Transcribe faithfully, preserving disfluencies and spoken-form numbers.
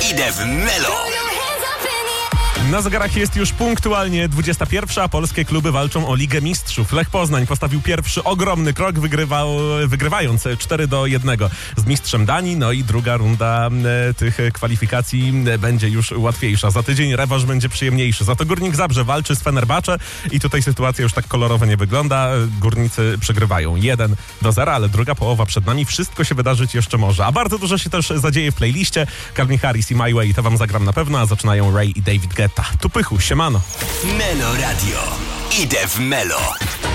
Idę w Melo. Na zegarach jest już punktualnie dwudziesta pierwsza, a polskie kluby walczą o Ligę Mistrzów. Lech Poznań postawił pierwszy ogromny krok, wygrywał, wygrywając cztery do jednego z mistrzem Danii. No i druga runda e, tych kwalifikacji będzie już łatwiejsza. Za tydzień rewanż będzie przyjemniejszy. Za to Górnik Zabrze walczy z Fenerbahce i tutaj sytuacja już tak kolorowo nie wygląda. Górnicy przegrywają jeden do zera, ale druga połowa przed nami. Wszystko się wydarzyć jeszcze może. A bardzo dużo się też zadzieje w playliście. Calvin Harris i My Way to wam zagram na pewno, a zaczynają Ray i David Guetta. Tu Pychu, siemano. Melo Radio. Idę w Melo.